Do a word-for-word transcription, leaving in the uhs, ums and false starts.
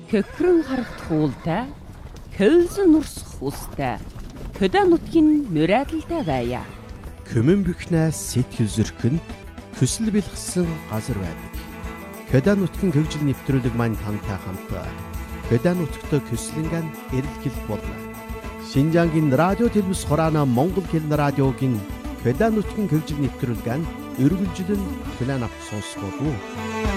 Хөхрөн харагдах уултай, хөлзөн урсах устай, хөдөө нутгийн мөрөөдөлтэй байя. Көмөн бихнээс сэтгэл зүрхэн хүсэл бэлгсэн газар байдаг. Хөдөө нутгийн хөгжил нэвтрүүлэг маань тантай хамт хөдөө нутагт хүслэнгэн эрэлхийлэх болно. Шинжаангийн радио телевиз хураана Монгол хэлний радиогийн хөдөө нутгийн хөгжил нэвтрүүлгэн өргөлжлөн план авах сонсгоо.